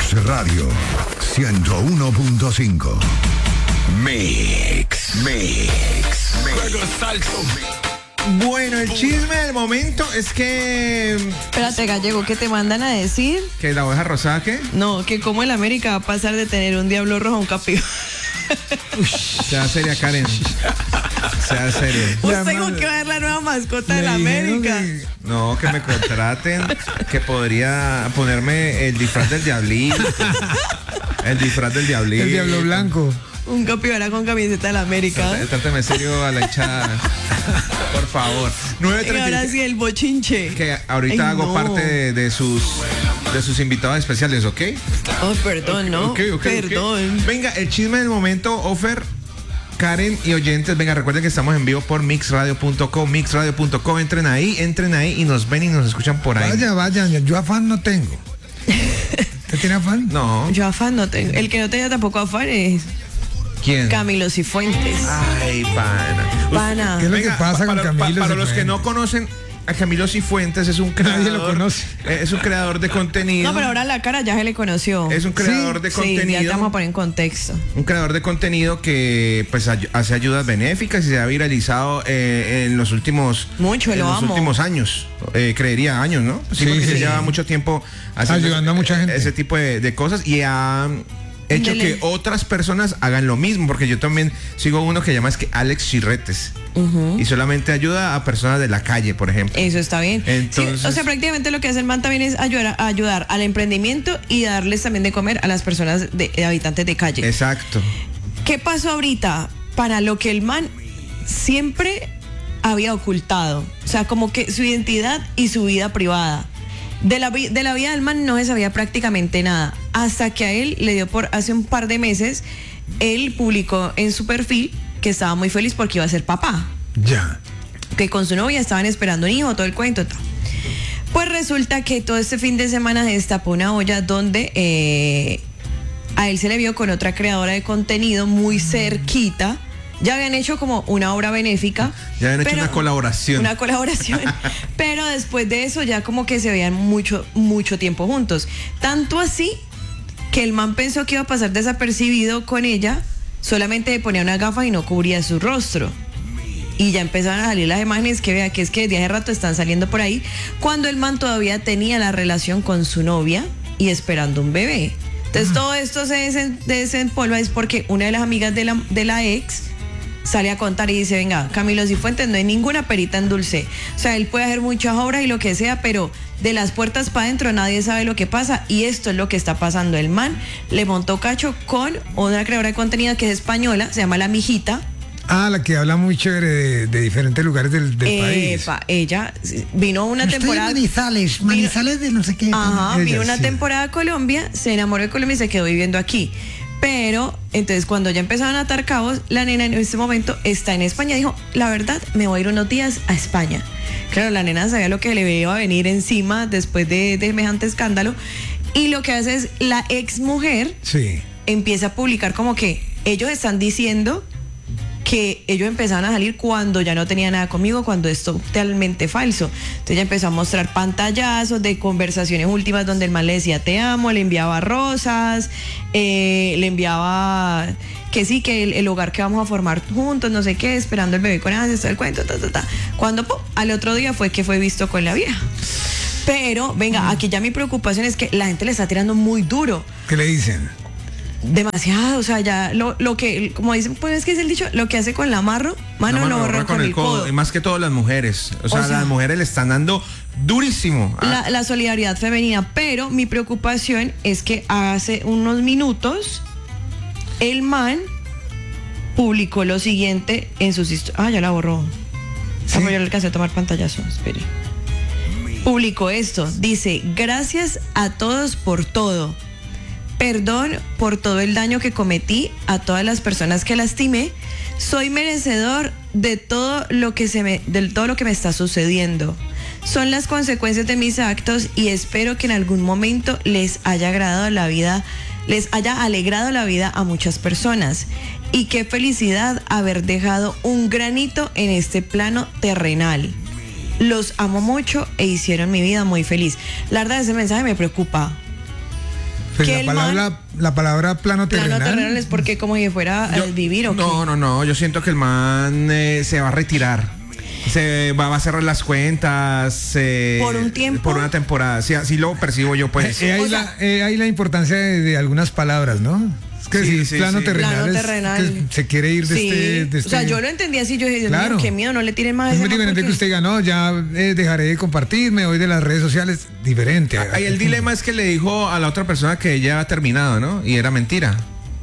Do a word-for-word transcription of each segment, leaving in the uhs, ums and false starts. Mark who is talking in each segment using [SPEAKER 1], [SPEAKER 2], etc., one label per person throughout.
[SPEAKER 1] Mix Radio ciento uno punto cinco. Mix, Mix, Mix.
[SPEAKER 2] Bueno, el chisme del momento es que...
[SPEAKER 3] Espérate, Gallego, ¿qué te mandan a decir?
[SPEAKER 2] ¿Que la oveja rosada qué?
[SPEAKER 3] No, que como el América va a pasar de tener un diablo rojo a un capío.
[SPEAKER 2] Sea seria, Karen. Sea seria.
[SPEAKER 3] Pues tengo que ver la nueva mascota de la América.
[SPEAKER 2] Que... No, que me contraten, que podría ponerme el disfraz del diablito. El disfraz del diablito.
[SPEAKER 4] El diablo blanco.
[SPEAKER 3] Un capibara con camiseta de la América.
[SPEAKER 2] Tráteme serio a la hinchada. Por favor. nueve treinta y seis.
[SPEAKER 3] Y ahora sí, el bochinche.
[SPEAKER 2] Que ahorita Ay, hago no. parte de, de sus de sus invitados especiales, ¿ok?
[SPEAKER 3] Oh, perdón, ¿no?
[SPEAKER 2] Okay, okay,
[SPEAKER 3] perdón.
[SPEAKER 2] Okay. Venga, el chisme del momento, Ofer, Karen y oyentes, venga, recuerden que estamos en vivo por mix radio punto com, mix radio punto com, entren ahí, entren ahí y nos ven y nos escuchan por ahí.
[SPEAKER 4] Vaya, vaya, yo afán no tengo. ¿Usted tiene afán?
[SPEAKER 2] No.
[SPEAKER 3] Yo afán no tengo. El que no tenga tampoco afán es...
[SPEAKER 2] ¿Quién?
[SPEAKER 3] Camilo Cifuentes.
[SPEAKER 2] Ay, pana.
[SPEAKER 3] Pana.
[SPEAKER 4] ¿Qué es lo
[SPEAKER 2] Venga,
[SPEAKER 4] que pasa
[SPEAKER 2] pa,
[SPEAKER 4] con
[SPEAKER 2] para,
[SPEAKER 4] Camilo
[SPEAKER 2] pa, Para
[SPEAKER 4] Cifuentes?
[SPEAKER 2] los que no conocen a Camilo Cifuentes, es un creador.
[SPEAKER 4] Nadie lo conoce.
[SPEAKER 2] Es un creador de contenido.
[SPEAKER 3] No, pero ahora la cara ya se le conoció.
[SPEAKER 2] Es un creador
[SPEAKER 3] ¿Sí?
[SPEAKER 2] de contenido.
[SPEAKER 3] Sí, ya te vamos a poner en contexto.
[SPEAKER 2] Un creador de contenido que pues ay- hace ayudas benéficas y se ha viralizado eh, en los últimos
[SPEAKER 3] Mucho,
[SPEAKER 2] en
[SPEAKER 3] lo
[SPEAKER 2] los
[SPEAKER 3] amo.
[SPEAKER 2] últimos años. Eh, creería años, ¿no? Sí,
[SPEAKER 4] Sí,
[SPEAKER 2] porque
[SPEAKER 4] sí.
[SPEAKER 2] se lleva mucho tiempo haciendo
[SPEAKER 4] Ayudando a mucha gente.
[SPEAKER 2] ese tipo de, de cosas y ha hecho
[SPEAKER 3] Dele.
[SPEAKER 2] que otras personas hagan lo mismo, porque yo también sigo uno que llama es que Alex Chirretes
[SPEAKER 3] Uh-huh.
[SPEAKER 2] y solamente ayuda a personas de la calle, por ejemplo.
[SPEAKER 3] Eso está bien.
[SPEAKER 2] Entonces-
[SPEAKER 3] Sí, o sea, prácticamente lo que hace el man también es ayudar, a- ayudar al emprendimiento y darles también de comer a las personas de, de habitantes de calle.
[SPEAKER 2] Exacto.
[SPEAKER 3] ¿Qué pasó ahorita? Para lo que el man siempre había ocultado. O sea, como que su identidad y su vida privada. De la, vi- de la vida del man no se sabía prácticamente nada. Hasta que a él le dio por hace un par de meses, él publicó en su perfil que estaba muy feliz porque iba a ser papá.
[SPEAKER 4] Ya.
[SPEAKER 3] Que con su novia estaban esperando un hijo, todo el cuento. Todo. Pues resulta que todo este fin de semana se destapó una olla donde eh, a él se le vio con otra creadora de contenido muy cerquita. Ya habían hecho como una obra benéfica.
[SPEAKER 2] Ya habían hecho
[SPEAKER 3] pero-
[SPEAKER 2] una colaboración.
[SPEAKER 3] Una colaboración. Pero después de eso ya como que se veían mucho, mucho tiempo juntos. Tanto así que el man pensó que iba a pasar desapercibido con ella. Solamente ponía una gafa y no cubría su rostro. Y ya empezaron a salir las imágenes que vea que es que desde hace rato están saliendo por ahí. Cuando el man todavía tenía la relación con su novia y esperando un bebé. Entonces todo esto se desen- desempolva es porque una de las amigas de la, de la ex sale a contar y dice, venga, Camilo Cifuentes no hay ninguna perita en dulce. O sea, él puede hacer muchas obras y lo que sea, pero de las puertas para adentro nadie sabe lo que pasa y esto es lo que está pasando. El man le montó cacho con una creadora de contenido que es española, se llama La Mijita.
[SPEAKER 4] Ah, la que habla muy chévere de, de diferentes lugares del, del país.
[SPEAKER 3] Epa, ella vino una
[SPEAKER 4] Estoy
[SPEAKER 3] temporada.
[SPEAKER 4] en Manizales, Manizales de no sé qué.
[SPEAKER 3] Ajá,
[SPEAKER 4] Ella,
[SPEAKER 3] vino una
[SPEAKER 4] sí.
[SPEAKER 3] temporada a Colombia, se enamoró de Colombia y se quedó viviendo aquí. Pero, entonces, cuando ya empezaron a atar cabos, la nena en este momento está en España. Dijo, la verdad, me voy a ir unos días a España. Claro, la nena sabía lo que le iba a venir encima después de, de semejante escándalo. Y lo que hace es, la ex mujer
[SPEAKER 4] Sí.
[SPEAKER 3] empieza a publicar como que ellos están diciendo que ellos empezaron a salir cuando ya no tenía nada conmigo, cuando es totalmente falso. Entonces ella empezó a mostrar pantallazos de conversaciones últimas donde el man le decía te amo, le enviaba rosas, eh, le enviaba que sí, que el, el hogar que vamos a formar juntos, no sé qué, esperando el bebé con ansias, todo el cuento, ta, ta, ta. Cuando pum, al otro día fue que fue visto con la vieja. Pero, venga, aquí ya mi preocupación es que la gente le está tirando muy duro.
[SPEAKER 4] ¿Qué le dicen?
[SPEAKER 3] Demasiado, o sea, ya lo, lo que, como dicen, pues es que es el dicho, lo que hace con la marro, mano
[SPEAKER 2] No,
[SPEAKER 3] lo
[SPEAKER 2] mano,
[SPEAKER 3] borra con, el codo.
[SPEAKER 2] Y más que todo las mujeres. O sea,
[SPEAKER 3] O sea,
[SPEAKER 2] las mujeres le están dando durísimo. Ah,
[SPEAKER 3] La, la solidaridad femenina, pero mi preocupación es que hace unos minutos el man publicó lo siguiente en sus historias. Ah, ya la borró.
[SPEAKER 4] ¿Sí?
[SPEAKER 3] Ah, pues yo le alcancé a tomar pantallazo, espere. Publicó esto, dice, gracias a todos por todo. Perdón por todo el daño que cometí, a todas las personas que lastimé. Soy merecedor de todo lo que se me, de todo lo que me está sucediendo. Son las consecuencias de mis actos y espero que en algún momento les haya agradado la vida, les haya alegrado la vida a muchas personas. Y qué felicidad haber dejado un granito en este plano terrenal. Los amo mucho e hicieron mi vida muy feliz. La verdad, ese mensaje me preocupa.
[SPEAKER 4] Pues
[SPEAKER 3] que
[SPEAKER 4] la
[SPEAKER 3] el
[SPEAKER 4] palabra,
[SPEAKER 3] man-
[SPEAKER 4] la palabra plano terrenal.
[SPEAKER 3] Plano terrenal es porque como si fuera
[SPEAKER 2] Yo-
[SPEAKER 3] al vivir o qué.
[SPEAKER 2] no, no, no. Yo siento que el man eh, se va a retirar. Se va, va a cerrar las cuentas. eh,
[SPEAKER 3] ¿Por un tiempo?
[SPEAKER 2] Por una temporada. Sí, así lo percibo yo, pues.
[SPEAKER 4] Eh, ahí,
[SPEAKER 3] O
[SPEAKER 4] la,
[SPEAKER 3] sea-
[SPEAKER 4] eh, ahí la importancia de, de algunas palabras, ¿no? Es que
[SPEAKER 2] Sí,
[SPEAKER 4] si es
[SPEAKER 2] sí,
[SPEAKER 4] plano
[SPEAKER 2] sí.
[SPEAKER 4] terrenal,
[SPEAKER 3] Plano
[SPEAKER 4] es
[SPEAKER 3] terrenal.
[SPEAKER 4] que se quiere ir de
[SPEAKER 3] Sí,
[SPEAKER 4] este, de este...
[SPEAKER 3] o sea, yo lo entendí así, yo dije, Dios
[SPEAKER 4] Claro.
[SPEAKER 3] mío, qué miedo, no le tiren más a
[SPEAKER 4] Es
[SPEAKER 3] ese
[SPEAKER 4] muy
[SPEAKER 3] man
[SPEAKER 4] diferente que
[SPEAKER 3] porque-
[SPEAKER 4] usted diga, no, ya eh, dejaré de compartir, me voy de las redes sociales. Diferente.
[SPEAKER 2] Ahí el dilema es que le dijo a la otra persona que ella ha terminado, ¿no? Y era mentira.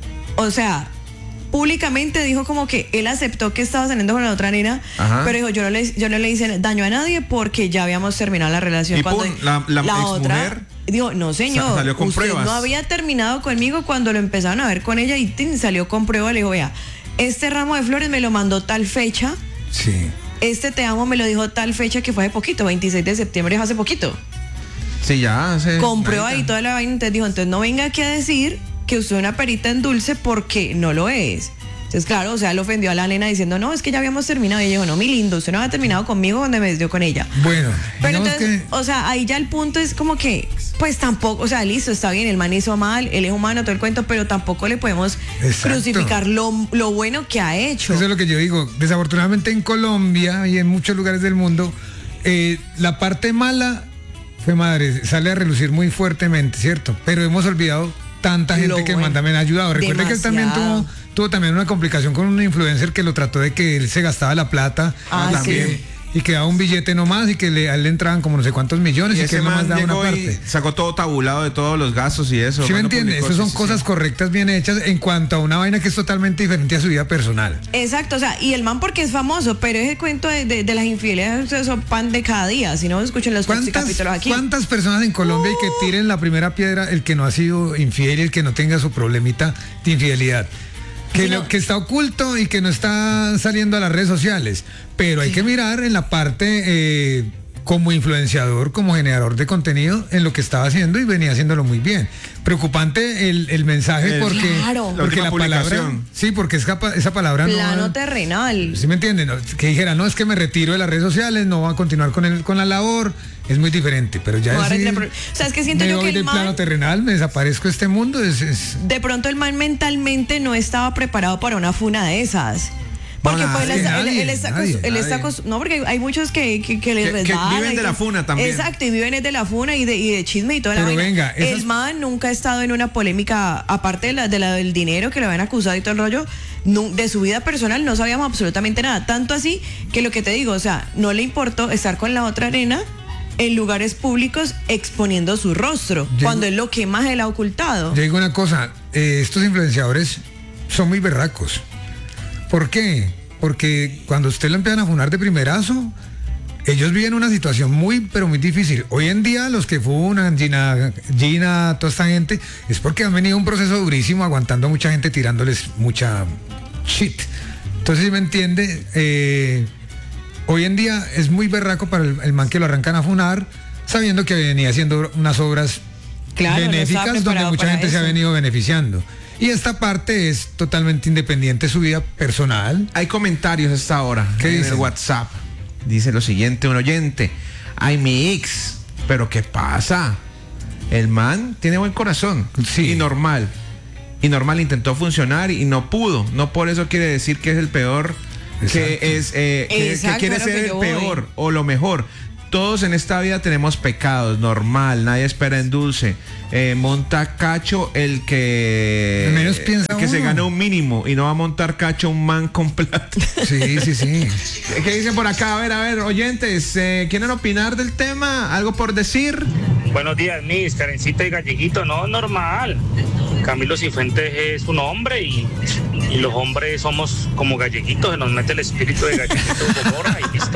[SPEAKER 3] O sea, públicamente dijo como que él aceptó que estaba saliendo con la otra nena,
[SPEAKER 2] Ajá.
[SPEAKER 3] pero dijo, yo no, le, yo no le hice daño a nadie porque ya habíamos terminado la relación.
[SPEAKER 2] Y
[SPEAKER 3] Cuando
[SPEAKER 2] pum, la- la
[SPEAKER 3] otra
[SPEAKER 2] exmujer
[SPEAKER 3] dijo, no señor,
[SPEAKER 2] sa- salió con
[SPEAKER 3] usted
[SPEAKER 2] pruebas.
[SPEAKER 3] no había terminado conmigo cuando lo empezaron a ver con ella y tin, salió con pruebas. Le dijo, vea, este ramo de flores me lo mandó tal fecha,
[SPEAKER 4] Sí.
[SPEAKER 3] este te amo me lo dijo tal fecha que fue hace poquito, veintiséis de septiembre, es hace poquito.
[SPEAKER 2] Sí, ya. Se,
[SPEAKER 3] Con prueba
[SPEAKER 2] marica.
[SPEAKER 3] y toda la vaina, entonces dijo, entonces no venga aquí a decir que usted es una perita en dulce porque no lo es. Entonces, claro, o sea, le ofendió a la nena diciendo, no, es que ya habíamos terminado. Y ella dijo, no, mi lindo, usted no había terminado conmigo cuando me dio con ella.
[SPEAKER 4] Bueno,
[SPEAKER 3] Pero
[SPEAKER 4] digamos
[SPEAKER 3] entonces,
[SPEAKER 4] que...
[SPEAKER 3] o sea, ahí ya el punto es como que, pues tampoco, o sea, listo, está bien, el man hizo mal, él es humano, todo el cuento, pero tampoco le podemos
[SPEAKER 4] Exacto.
[SPEAKER 3] crucificar lo, lo bueno que ha hecho.
[SPEAKER 4] Eso es lo que yo digo. Desafortunadamente en Colombia y en muchos lugares del mundo, eh, la parte mala fue madre, sale a relucir muy fuertemente, ¿cierto? Pero hemos olvidado tanta gente
[SPEAKER 3] Lo
[SPEAKER 4] que
[SPEAKER 3] bueno.
[SPEAKER 4] manda me ha ayudado. Recuerde que él también
[SPEAKER 3] Demasiado.
[SPEAKER 4] tuvo, tuvo también una complicación con un influencer que lo trató de que él se gastaba la plata
[SPEAKER 3] Ah,
[SPEAKER 4] también.
[SPEAKER 3] sí.
[SPEAKER 4] Y que daba un billete nomás y que le, a él le entraban como no sé cuántos millones
[SPEAKER 2] Y
[SPEAKER 4] y, que
[SPEAKER 2] ese
[SPEAKER 4] él nomás
[SPEAKER 2] man
[SPEAKER 4] daba una
[SPEAKER 2] llegó y
[SPEAKER 4] parte.
[SPEAKER 2] sacó todo tabulado de todos los gastos y eso.
[SPEAKER 4] ¿Sí me
[SPEAKER 2] man, lo
[SPEAKER 4] entiende?
[SPEAKER 2] publicó,
[SPEAKER 4] Esas son
[SPEAKER 2] sí, sí,
[SPEAKER 4] cosas
[SPEAKER 2] sí.
[SPEAKER 4] correctas, bien hechas en cuanto a una vaina que es totalmente diferente a su vida personal.
[SPEAKER 3] Exacto, o sea, y el man porque es famoso, pero ese cuento de, de, de las infidelidades eso son pan de cada día. Si no, escuchen los
[SPEAKER 4] ¿Cuántas,
[SPEAKER 3] capítulos aquí.
[SPEAKER 4] ¿Cuántas personas en Colombia hay que tiren la primera piedra el que no ha sido infiel y el que no tenga su problemita de infidelidad? Que,
[SPEAKER 3] Sí,
[SPEAKER 4] lo,
[SPEAKER 3] no.
[SPEAKER 4] que está oculto y que no está saliendo a las redes sociales. Pero hay que mirar en la parte eh, como influenciador, como generador de contenido, en lo que estaba haciendo y venía haciéndolo muy bien. Preocupante el, el mensaje
[SPEAKER 2] El-
[SPEAKER 4] porque,
[SPEAKER 3] Claro.
[SPEAKER 2] La
[SPEAKER 4] porque
[SPEAKER 2] última
[SPEAKER 4] la palabra...
[SPEAKER 2] publicación.
[SPEAKER 4] Sí, porque esa, pa- esa palabra
[SPEAKER 3] Plano
[SPEAKER 4] no...
[SPEAKER 3] terrenal.
[SPEAKER 4] ¿Sí me entienden? No, que dijera, no, es que me retiro de las redes sociales, no voy a continuar con, el, con la labor, es muy diferente, pero ya
[SPEAKER 3] No va a
[SPEAKER 4] decir,
[SPEAKER 3] retirar, pero- o sea, es que siento
[SPEAKER 4] me
[SPEAKER 3] yo
[SPEAKER 4] voy
[SPEAKER 3] que el
[SPEAKER 4] del
[SPEAKER 3] man-
[SPEAKER 4] plano terrenal, me desaparezco de este mundo, es... es-
[SPEAKER 3] De pronto el man mentalmente no estaba preparado para una funa de esas. Porque
[SPEAKER 2] No,
[SPEAKER 3] pues él,
[SPEAKER 2] nadie,
[SPEAKER 3] está- él-
[SPEAKER 4] nadie,
[SPEAKER 3] él está,
[SPEAKER 4] nadie,
[SPEAKER 3] acos- él está
[SPEAKER 2] nadie.
[SPEAKER 3] acos- no, porque hay, hay muchos que, que, que les
[SPEAKER 2] Que- que
[SPEAKER 3] resbalan
[SPEAKER 2] viven
[SPEAKER 3] y
[SPEAKER 2] de la
[SPEAKER 3] que-
[SPEAKER 2] funa también.
[SPEAKER 3] Exacto, y viven es de la funa y de, y de chisme y toda la
[SPEAKER 4] Pero
[SPEAKER 3] vaina.
[SPEAKER 4] venga, esas-
[SPEAKER 3] El man nunca ha estado en una polémica, aparte de la, de la del dinero que le habían acusado y todo el rollo, nu- de su vida personal no sabíamos absolutamente nada. Tanto así que lo que te digo, o sea, no le importó estar con la otra arena en lugares públicos exponiendo su rostro,
[SPEAKER 4] Llegó-
[SPEAKER 3] cuando es lo que más él ha ocultado.
[SPEAKER 4] Yo digo una cosa, eh, estos influenciadores son muy berracos. ¿Por qué? Porque cuando usted lo empiezan a funar de primerazo, ellos viven una situación muy, pero muy difícil. Hoy en día los que funan, Gina, Gina, toda esta gente, es porque han venido un proceso durísimo aguantando a mucha gente tirándoles mucha shit. Entonces, ¿sí me entiende? Eh, hoy en día es muy berraco para el, el man que lo arrancan a funar, sabiendo que venía haciendo unas obras
[SPEAKER 3] Claro, no estaba
[SPEAKER 4] benéficas donde
[SPEAKER 3] preparado
[SPEAKER 4] mucha
[SPEAKER 3] para
[SPEAKER 4] gente se ha
[SPEAKER 3] eso.
[SPEAKER 4] venido beneficiando. Y esta parte es totalmente independiente de su vida personal.
[SPEAKER 2] Hay comentarios a esta hora
[SPEAKER 4] ¿Qué
[SPEAKER 2] en
[SPEAKER 4] dicen?
[SPEAKER 2] el WhatsApp. Dice lo siguiente un oyente. Ay, mi ex. ¿Pero qué pasa? El man tiene buen corazón.
[SPEAKER 4] Sí.
[SPEAKER 2] Y normal. Y normal intentó funcionar y no pudo. No por eso quiere decir que es el peor. Que
[SPEAKER 4] Exacto.
[SPEAKER 2] es eh, que, que
[SPEAKER 3] Exacto,
[SPEAKER 2] quiere
[SPEAKER 3] a lo
[SPEAKER 2] ser
[SPEAKER 3] que
[SPEAKER 2] el
[SPEAKER 3] yo voy.
[SPEAKER 2] peor o lo mejor. Todos en esta vida tenemos pecados, normal, nadie espera en dulce. Eh, monta cacho el que,
[SPEAKER 4] Al menos piensa
[SPEAKER 2] el que se
[SPEAKER 4] uno.
[SPEAKER 2] gana un mínimo y no va a montar cacho un man con plata.
[SPEAKER 4] Sí, sí, sí.
[SPEAKER 2] ¿Qué dicen por acá? A ver, a ver, oyentes, eh, ¿quieren opinar del tema? ¿Algo por decir?
[SPEAKER 5] Buenos días, mis Karencita y Galleguito. No, normal. Camilo Cifuentes es un hombre y, y los hombres somos como galleguitos, se nos mete el espíritu de galleguito Gomorra y listo.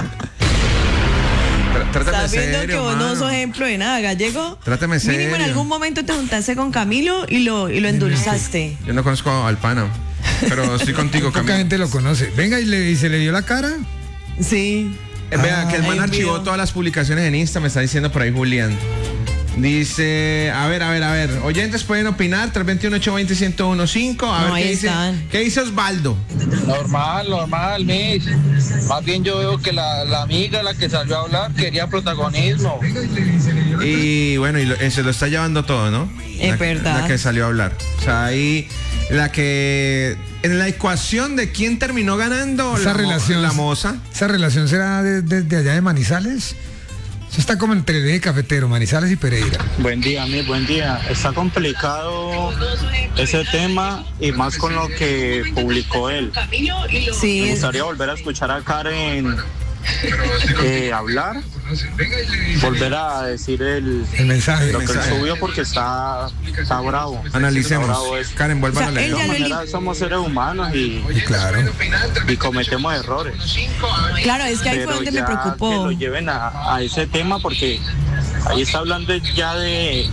[SPEAKER 2] Tr- Trátame
[SPEAKER 3] Estás viendo
[SPEAKER 2] serio,
[SPEAKER 3] que vos no
[SPEAKER 2] mano.
[SPEAKER 3] sos ejemplo de nada, gallego.
[SPEAKER 2] Trátame
[SPEAKER 3] Mínimo en
[SPEAKER 2] serio.
[SPEAKER 3] algún momento te juntaste con Camilo y lo, y lo endulzaste.
[SPEAKER 2] Yo no conozco al pana, pero estoy contigo,
[SPEAKER 4] Poca
[SPEAKER 2] Camilo.
[SPEAKER 4] gente lo conoce. Venga, y, le, y se le dio la cara.
[SPEAKER 3] Sí.
[SPEAKER 2] Eh, Vea, que el man
[SPEAKER 3] Ay,
[SPEAKER 2] archivó
[SPEAKER 3] mío.
[SPEAKER 2] todas las publicaciones en Insta, me está diciendo por ahí Julián. Dice, a ver, a ver, a ver. Oyentes pueden opinar, tres dos uno, ocho dos cero, uno uno cinco. A
[SPEAKER 3] No,
[SPEAKER 2] ver
[SPEAKER 3] ahí
[SPEAKER 2] qué dice,
[SPEAKER 3] están.
[SPEAKER 2] qué dice Osvaldo.
[SPEAKER 6] Normal, normal, Miss. Más bien yo veo que la, la amiga, la que salió a hablar, quería protagonismo.
[SPEAKER 2] Y bueno, y lo- eh, se lo está llevando todo, ¿no?
[SPEAKER 3] Es
[SPEAKER 2] la,
[SPEAKER 3] verdad.
[SPEAKER 2] La que salió a hablar. O sea, ahí la que en la ecuación de quién terminó ganando
[SPEAKER 4] Esa
[SPEAKER 2] la, mo-
[SPEAKER 4] relación,
[SPEAKER 2] la moza.
[SPEAKER 4] ¿Esa relación será desde de, de allá de Manizales? Eso está como entre el eje cafetero, Manizales y Pereira.
[SPEAKER 5] Buen día, mi buen día. Está complicado ese tema y más con lo que publicó él.
[SPEAKER 3] Sí,
[SPEAKER 5] Me
[SPEAKER 3] es-
[SPEAKER 5] gustaría volver a escuchar a Karen eh, hablar, volver a decir el,
[SPEAKER 4] El mensaje.
[SPEAKER 5] lo que él
[SPEAKER 2] mensaje.
[SPEAKER 5] subió porque está, está bravo.
[SPEAKER 2] Analicemos.
[SPEAKER 5] Está bravo eso.
[SPEAKER 2] Karen, vuelvan
[SPEAKER 3] O sea,
[SPEAKER 2] a
[SPEAKER 3] él
[SPEAKER 2] leer.
[SPEAKER 5] De
[SPEAKER 3] ya
[SPEAKER 5] todas
[SPEAKER 3] lo
[SPEAKER 5] maneras, somos seres humanos y,
[SPEAKER 4] Y claro.
[SPEAKER 5] y cometemos errores.
[SPEAKER 3] claro, es que ahí fue
[SPEAKER 5] Pero
[SPEAKER 3] donde me
[SPEAKER 5] ya
[SPEAKER 3] preocupó.
[SPEAKER 5] que lo lleven a, a ese tema porque ahí está hablando ya de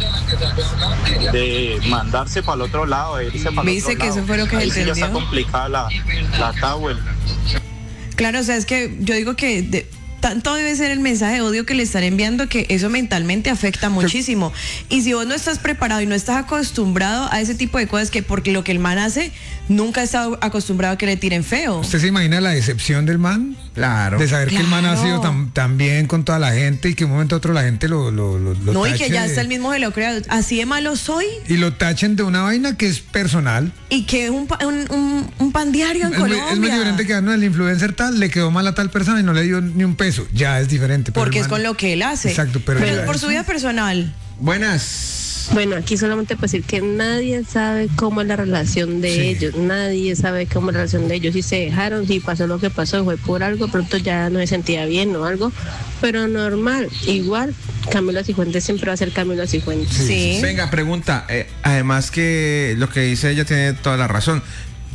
[SPEAKER 5] de mandarse para el otro lado, de irse para el
[SPEAKER 3] Viste
[SPEAKER 5] otro
[SPEAKER 3] que
[SPEAKER 5] lado.
[SPEAKER 3] eso fue lo que
[SPEAKER 5] ahí
[SPEAKER 3] se
[SPEAKER 5] sí ya está
[SPEAKER 3] entendió.
[SPEAKER 5] complicada la, la Towel.
[SPEAKER 3] Claro, o sea, es que yo digo que de- tanto debe ser el mensaje de odio que le están enviando que eso mentalmente afecta muchísimo. Y si vos no estás preparado y no estás acostumbrado a ese tipo de cosas, que porque lo que el man hace, nunca ha estado acostumbrado a que le tiren feo.
[SPEAKER 4] ¿Usted se imagina la decepción del man?
[SPEAKER 2] Claro.
[SPEAKER 4] De saber que el man ha
[SPEAKER 3] Claro.
[SPEAKER 4] sido tan, tan bien con toda la gente y que de un momento a otro la gente lo, lo, lo, lo
[SPEAKER 3] No, y que
[SPEAKER 4] tache
[SPEAKER 3] ya
[SPEAKER 4] de-
[SPEAKER 3] está el mismo se lo crea. Así de malo soy
[SPEAKER 4] y lo tachen de una vaina que es personal.
[SPEAKER 3] y que es un, pa- un, un, un pan diario en
[SPEAKER 4] Es muy,
[SPEAKER 3] Colombia.
[SPEAKER 4] es muy diferente que no, el influencer tal le quedó mal a tal persona y no le dio ni un peso. Ya es diferente. pero
[SPEAKER 3] Porque
[SPEAKER 4] el
[SPEAKER 3] es
[SPEAKER 4] man-
[SPEAKER 3] con lo que él hace.
[SPEAKER 4] Exacto, pero ya
[SPEAKER 3] por
[SPEAKER 4] eso-
[SPEAKER 3] su vida personal.
[SPEAKER 2] Buenas.
[SPEAKER 7] Bueno, aquí solamente pues decir que nadie sabe cómo es la relación de
[SPEAKER 4] Sí.
[SPEAKER 7] ellos, nadie sabe cómo es la relación de ellos, si se dejaron, si pasó lo que pasó, fue por algo, pronto ya no se sentía bien o algo, pero normal, igual Camilo Cifuentes siempre va a ser Camilo Cifuentes.
[SPEAKER 3] Sí.
[SPEAKER 2] Venga, pregunta. eh, además que lo que dice ella tiene toda la razón.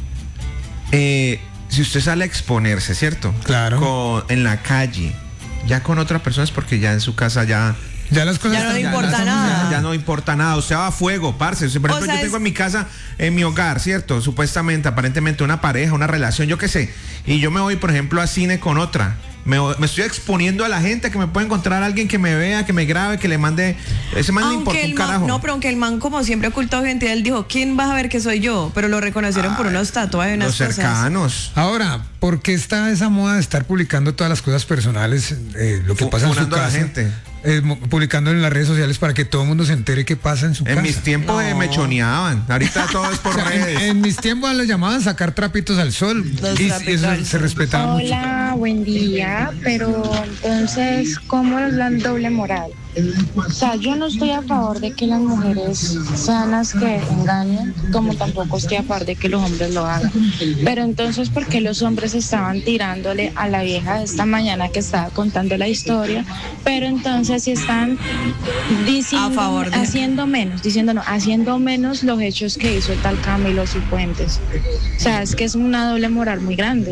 [SPEAKER 2] Eh, si usted sale a exponerse, ¿cierto?
[SPEAKER 4] Claro.
[SPEAKER 2] Con- en la calle, ya con otras personas, porque ya en su casa ya...
[SPEAKER 4] Ya las cosas
[SPEAKER 3] Ya no le
[SPEAKER 4] están-
[SPEAKER 3] importa
[SPEAKER 2] ya,
[SPEAKER 3] nada.
[SPEAKER 2] Ya, ya no importa nada. O sea, va a fuego, parce. O sea, por
[SPEAKER 3] O
[SPEAKER 2] ejemplo,
[SPEAKER 3] sea,
[SPEAKER 2] yo tengo
[SPEAKER 3] es-
[SPEAKER 2] en mi casa, en mi hogar, ¿cierto? Supuestamente, aparentemente, una pareja, una relación, yo qué sé. Y yo me voy, por ejemplo, a cine con otra. Me, me estoy exponiendo a la gente, que me puede encontrar alguien que me vea, que me grabe, que le mande. Ese man no importa
[SPEAKER 3] el
[SPEAKER 2] un
[SPEAKER 3] man,
[SPEAKER 2] carajo.
[SPEAKER 3] no, pero aunque el man como siempre ocultó identidad, él dijo, ¿quién vas a ver que soy yo? Pero lo reconocieron por unos tatuajes y unas
[SPEAKER 2] Los
[SPEAKER 3] cosas.
[SPEAKER 2] cercanos.
[SPEAKER 4] Ahora, ¿por qué está esa moda de estar publicando todas las cosas personales, eh, lo que
[SPEAKER 2] Fu-
[SPEAKER 4] pasa en su
[SPEAKER 2] funando a la
[SPEAKER 4] casa?
[SPEAKER 2] gente.
[SPEAKER 4] Eh, mo- publicando en las redes sociales para que todo el mundo se entere qué pasa en su
[SPEAKER 2] En
[SPEAKER 4] casa.
[SPEAKER 2] mis tiempos eh,
[SPEAKER 3] No.
[SPEAKER 2] me choneaban. Ahorita todo es por
[SPEAKER 4] O sea, en,
[SPEAKER 2] redes.
[SPEAKER 4] en mis tiempos le llamaban sacar trapitos al sol
[SPEAKER 3] Los
[SPEAKER 4] y, y
[SPEAKER 3] trapitos
[SPEAKER 4] eso
[SPEAKER 3] al
[SPEAKER 4] se
[SPEAKER 3] sol.
[SPEAKER 4] respetaba mucho.
[SPEAKER 8] Hola, buen día, pero entonces, ¿cómo es la doble moral? O sea, yo no estoy a favor de que las mujeres sean las que engañen, como tampoco estoy a favor de que los hombres lo hagan. Pero entonces, ¿por qué los hombres estaban tirándole a la vieja de esta mañana que estaba contando la historia? Pero entonces si están diciendo,
[SPEAKER 3] A favor de-
[SPEAKER 8] haciendo menos, diciendo no, haciendo menos los hechos que hizo el tal Camilo Cifuentes. O sea, es que es una doble moral muy grande.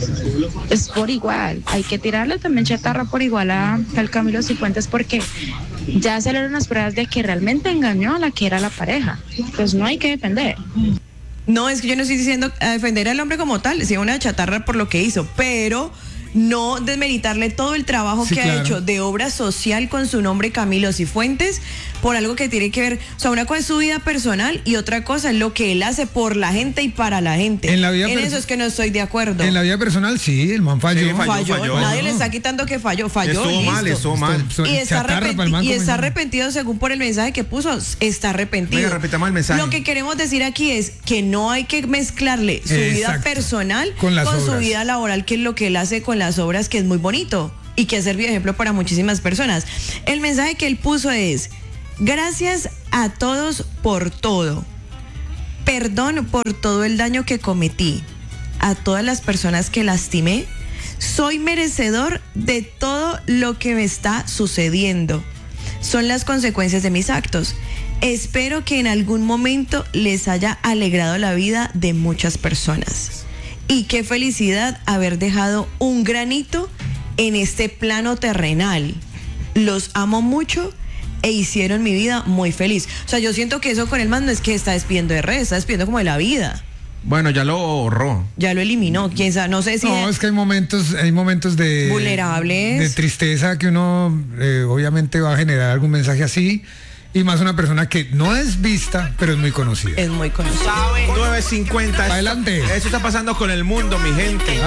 [SPEAKER 8] Es por igual, hay que tirarle también chatarra por igual a, al Camilo Cifuentes porque ya salieron las pruebas de que realmente engañó a la que era la pareja. Pues no hay que defender.
[SPEAKER 3] No, es que yo no estoy diciendo a defender al hombre como tal, sino una chatarra por lo que hizo, pero no desmeritarle todo el trabajo
[SPEAKER 4] Sí,
[SPEAKER 3] que
[SPEAKER 4] claro.
[SPEAKER 3] ha hecho de obra social con su nombre Camilo Cifuentes por algo que tiene que ver, o sea, una cosa es su vida personal y otra cosa es lo que él hace por la gente y para la gente.
[SPEAKER 4] En la vida
[SPEAKER 3] en
[SPEAKER 4] perso-
[SPEAKER 3] eso es que no estoy de acuerdo.
[SPEAKER 4] En la vida personal, sí, el man falló.
[SPEAKER 2] Sí, falló,
[SPEAKER 3] falló,
[SPEAKER 2] falló.
[SPEAKER 3] nadie
[SPEAKER 4] No.
[SPEAKER 3] le está quitando que falló, falló.
[SPEAKER 2] Estuvo mal,
[SPEAKER 3] listo.
[SPEAKER 2] estuvo mal.
[SPEAKER 4] Esto-
[SPEAKER 3] Y está,
[SPEAKER 4] chatarra
[SPEAKER 3] arrepenti-
[SPEAKER 4] para el man
[SPEAKER 3] y
[SPEAKER 4] como
[SPEAKER 3] está
[SPEAKER 4] no.
[SPEAKER 3] arrepentido según por el mensaje que puso, está arrepentido.
[SPEAKER 2] Venga, repitamos el mensaje.
[SPEAKER 3] Lo que queremos decir aquí es que no hay que mezclarle su vida
[SPEAKER 4] Exacto.
[SPEAKER 3] personal
[SPEAKER 4] Con las
[SPEAKER 3] su
[SPEAKER 4] obras.
[SPEAKER 3] vida laboral, que es lo que él hace con las obras, que es muy bonito y que ha servido de ejemplo para muchísimas personas. El mensaje que él puso es: gracias a todos por todo. Perdón por todo el daño que cometí. A todas las personas que lastimé. Soy merecedor de todo lo que me está sucediendo. Son las consecuencias de mis actos. Espero que en algún momento les haya alegrado la vida de muchas personas. Y qué felicidad haber dejado un granito en este plano terrenal. Los amo mucho e hicieron mi vida muy feliz. O sea, yo siento que eso con el man no es que está despidiendo de redes, está despidiendo como de la vida.
[SPEAKER 2] Bueno, ya lo borró.
[SPEAKER 3] Ya lo eliminó, quién sabe, no sé si...
[SPEAKER 4] No, es que hay momentos, hay momentos de
[SPEAKER 3] Vulnerables.
[SPEAKER 4] de tristeza que uno eh, obviamente va a generar algún mensaje así Y más una persona que no es vista, pero es muy conocida.
[SPEAKER 3] Es muy conocido.
[SPEAKER 2] nueve cincuenta.
[SPEAKER 4] Adelante.
[SPEAKER 2] Eso está pasando con el mundo, mi gente.